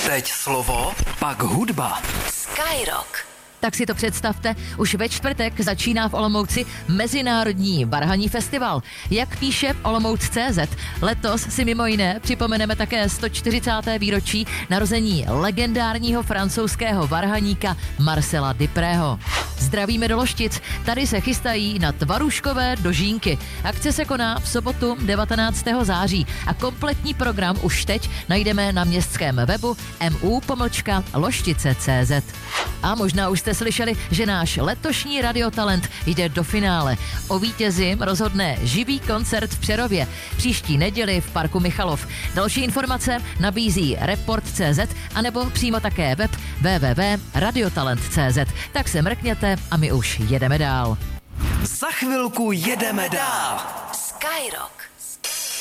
Teď slovo, pak hudba. Skyrock. Tak si to představte, už ve čtvrtek začíná v Olomouci Mezinárodní varhaní festival. Jak píše Olomouc.cz, letos si mimo jiné připomeneme také 140. výročí narození legendárního francouzského varhaníka Marcela Duprého. Zdravíme do Loštic, tady se chystají na tvaruškové dožínky. Akce se koná v sobotu 19. září a kompletní program už teď najdeme na městském webu mu.loštice.cz. A možná už jste slyšeli, že náš letošní radiotalent jde do finále. O vítězi rozhodne živý koncert v Přerově příští neděli v Parku Michalov. Další informace nabízí Report.cz anebo přímo také web www.radiotalent.cz. Tak se mrkněte a my už jedeme dál. Za chvilku jedeme dál. Skyrock.